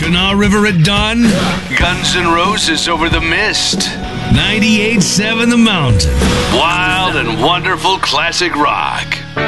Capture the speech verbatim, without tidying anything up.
Kanawha River at dawn. Guns N' Roses over the mist. ninety-eight point seven The Mountain. Wild and wonderful classic rock.